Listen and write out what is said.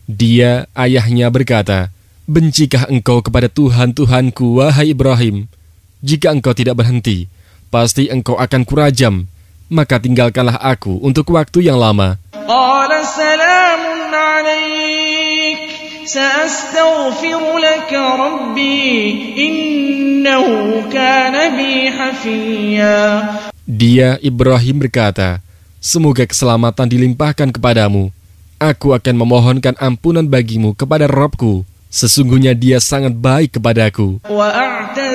Dia, ayahnya, berkata, "Bencikah engkau kepada Tuhan-Tuhanku, wahai Ibrahim? Jika engkau tidak berhenti, pasti engkau akan kurajam. Maka tinggalkanlah aku untuk waktu yang lama." Qala salamun alaik, sa'astaghfiru laka rabbi, innahu kana bi hafiyya. Dia, Ibrahim, berkata, "Semoga keselamatan dilimpahkan kepadamu. Aku akan memohonkan ampunan bagimu kepada Rabbku. Sesungguhnya dia sangat baik kepadaku."